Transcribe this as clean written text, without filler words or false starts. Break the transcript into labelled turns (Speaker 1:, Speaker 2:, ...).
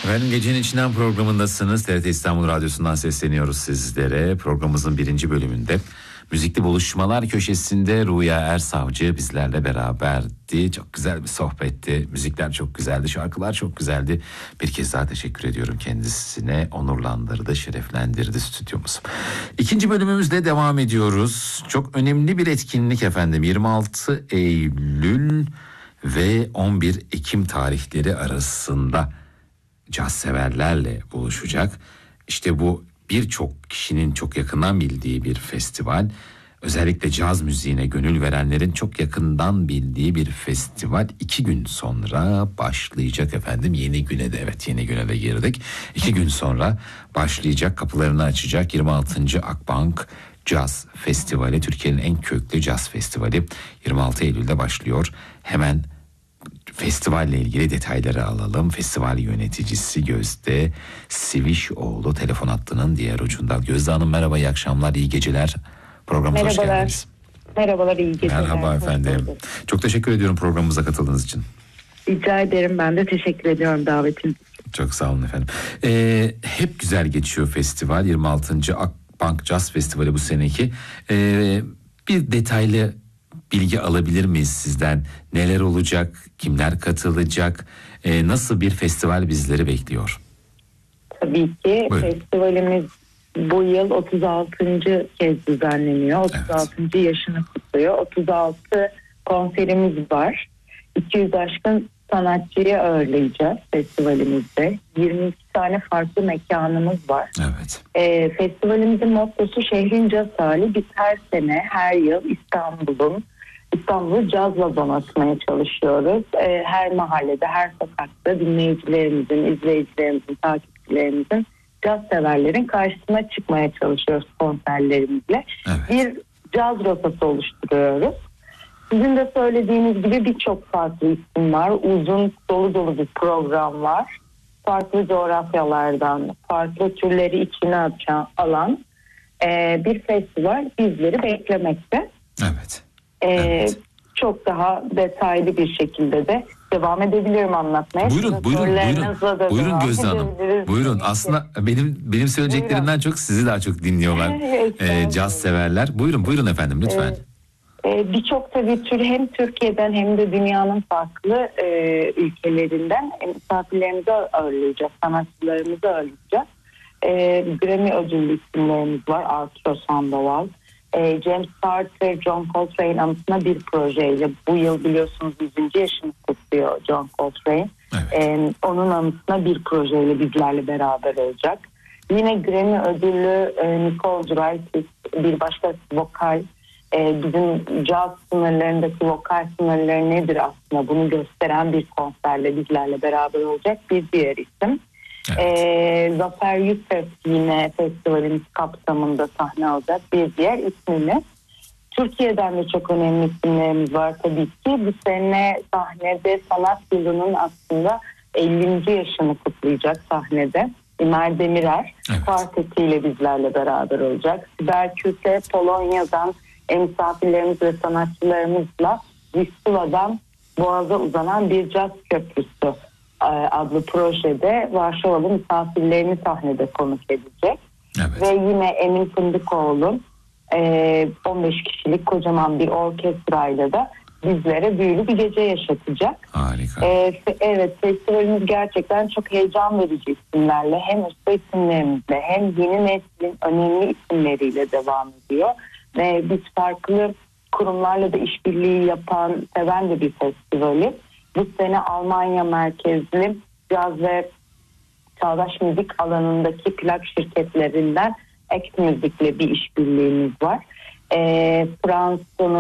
Speaker 1: Efendim Gecenin İçinden programındasınız. TRT İstanbul Radyosu'ndan sesleniyoruz sizlere. Programımızın 1. bölümünde Müzikli Buluşmalar köşesinde Rüya Ersavcı bizlerle beraberdi. Çok güzel bir sohbetti. Müzikler çok güzeldi, şarkılar çok güzeldi. Bir kez daha teşekkür ediyorum kendisine. Onurlandırdı, şereflendirdi stüdyomuz. 2. bölümümüzde devam ediyoruz. Çok önemli bir etkinlik efendim. 26 Eylül ve 11 Ekim tarihleri arasında caz severlerle buluşacak. İşte bu birçok kişinin çok yakından bildiği bir festival. Özellikle caz müziğine gönül verenlerin çok yakından bildiği bir festival. 2 gün sonra başlayacak efendim. Yeni güne de girdik. 2 gün sonra başlayacak, kapılarını açacak 26. Akbank Caz Festivali. Türkiye'nin en köklü caz festivali 26 Eylül'de başlıyor. Hemen festivalle ilgili detayları alalım. Festival yöneticisi Gözde Sivişoğlu telefon hattının diğer ucunda. Gözde Hanım merhaba, iyi akşamlar, iyi geceler. Programımıza hoş geldiniz.
Speaker 2: Merhabalar, iyi geceler.
Speaker 1: Merhaba efendim. Çok teşekkür ediyorum programımıza katıldığınız için.
Speaker 2: Rica ederim, ben de teşekkür ediyorum davetiniz için.
Speaker 1: Çok sağ olun efendim. Hep güzel geçiyor festival. 26. Akbank Caz Festivali bu seneki. Bir detaylı bilgi alabilir miyiz sizden? Neler olacak? Kimler katılacak? Nasıl bir festival bizleri bekliyor?
Speaker 2: Tabii ki.
Speaker 1: Buyurun.
Speaker 2: Festivalimiz bu yıl 36. kez düzenleniyor. 36.
Speaker 1: Evet.
Speaker 2: yaşını kutluyor. 36 konserimiz var. 200 aşkın sanatçıyı ağırlayacağız festivalimizde. 22 tane farklı mekanımız var.
Speaker 1: Evet.
Speaker 2: Festivalimizin mottosu şehrin caz hali. Biz her sene, her yıl İstanbul'u cazla donatmaya çalışıyoruz. Her mahallede, her sokakta dinleyicilerimizin, izleyicilerimizin, takipçilerimizin, caz severlerin karşısına çıkmaya çalışıyoruz konserlerimizle.
Speaker 1: Evet.
Speaker 2: Bir caz rotası oluşturuyoruz. Sizin de söylediğiniz gibi birçok farklı isim var. Uzun, dolu bir program var. Farklı coğrafyalardan, farklı türleri içine alan bir festival bizleri beklemekte.
Speaker 1: Evet. Evet.
Speaker 2: Çok daha detaylı bir şekilde de devam edebilirim anlatmaya.
Speaker 1: Buyurun Gözde Hanım. Buyurun. Aslında benim söyleyeceklerimden çok sizi daha çok dinliyorlar. Caz severler. Buyurun efendim lütfen.
Speaker 2: Birçok tabii tür hem Türkiye'den hem de dünyanın farklı ülkelerinden misafirlerimizi ağırlayacağız, sanatçılarımızı ağırlayacağız. Grammy ödüllü isimlerimiz var. Arturo Sandoval, James Carter, John Coltrane anısına bir projeyle, bu yıl biliyorsunuz 100. yaşını kutluyor John Coltrane. Evet. Onun anısına bir projeyle bizlerle beraber olacak. Yine Grammy ödüllü Nicole Zuraitis, bir başka vokal, bizim caz sınırlarındaki vokal sınırları nedir aslında bunu gösteren bir konserle bizlerle beraber olacak bir diğer isim. Evet. Zafer Yusuf yine festivalimiz kapsamında sahne alacak bir diğer ismimiz. Türkiye'den de çok önemli isimlerimiz var tabii ki. Bu sene sahnede sanat yılının aslında 50. yaşını kutlayacak sahnede. İmer Demirer kuartetiyle bizlerle beraber olacak. Sibel Küse Polonya'dan misafirlerimiz ve sanatçılarımızla Vistula'dan Boğaz'a uzanan bir caz köprüsü adlı projede Varşovalı misafirlerini sahnede konuk edecek. Evet. Ve yine Emin Fındıkoğlu 15 kişilik kocaman bir orkestrayla da bizlere büyülü bir gece yaşatacak.
Speaker 1: Harika.
Speaker 2: Evet, festivalimiz gerçekten çok heyecan verici isimlerle, hem usta isimlerimizle hem yeni neslin önemli isimleriyle devam ediyor. Ve biz farklı kurumlarla da işbirliği yapan, seven de bir festivali. Bu sene Almanya merkezli caz ve çağdaş müzik alanındaki plak şirketlerinden Act Müzik'le bir işbirliğimiz var. Fransa'nın